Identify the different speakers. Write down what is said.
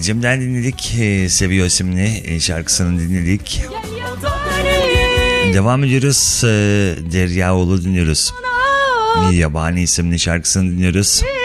Speaker 1: Cem'den dinledik. Seviyor isimli şarkısını dinledik. Devam ediyoruz. Deryaoğlu dinliyoruz. Yabani isimli şarkısını dinliyoruz.